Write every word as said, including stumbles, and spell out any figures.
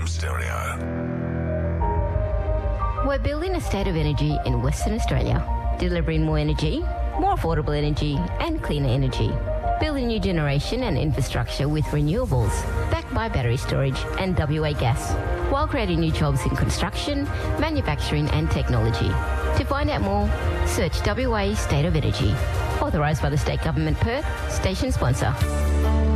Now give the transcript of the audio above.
Stereo. We're building a state of energy in Western Australia, delivering more energy, more affordable energy and cleaner energy. Building new generation and infrastructure with renewables, backed by battery storage and W A Gas, while creating new jobs in construction, manufacturing and technology. To find out more, search W A State of Energy. Authorised by the State Government Perth, station sponsor.